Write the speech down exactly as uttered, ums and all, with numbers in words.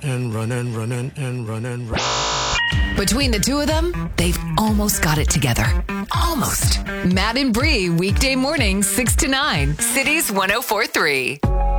and run and run and, and run and run. Between the two of them, they've almost got it together. Almost. Matt and Bree, weekday mornings, six to nine. Cities one oh four three.